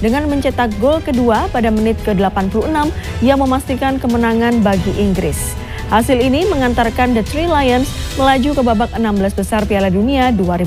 dengan mencetak gol kedua pada menit ke-86 yang memastikan kemenangan bagi Inggris. Hasil ini mengantarkan The Three Lions melaju ke babak 16 besar Piala Dunia 2026.